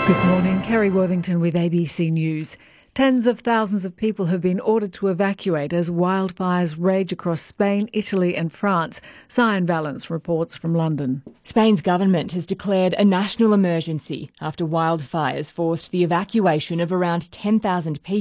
Good morning, Kerry Worthington with ABC News. Tens of thousands of people have been ordered to evacuate as wildfires rage across Spain, Italy and France. Cyan Valence reports from London. Spain's government has declared a national emergency after wildfires forced the evacuation of around 10,000 people.